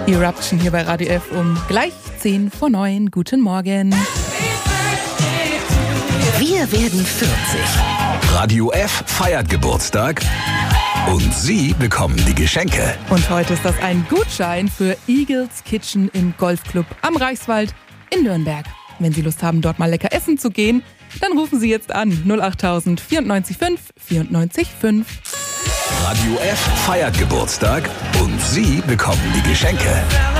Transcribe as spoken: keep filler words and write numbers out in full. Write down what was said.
Eruption hier bei Radio F um gleich zehn vor neun. Guten Morgen. Wir werden vierzig. Radio F feiert Geburtstag und Sie bekommen die Geschenke. Und heute ist das ein Gutschein für Eagles Kitchen im Golfclub am Reichswald in Nürnberg. Wenn Sie Lust haben, dort mal lecker essen zu gehen, dann rufen Sie jetzt an null acht tausend vierundneunzig fünf vierundneunzig fünf. Radio F feiert Geburtstag und Sie bekommen die Geschenke.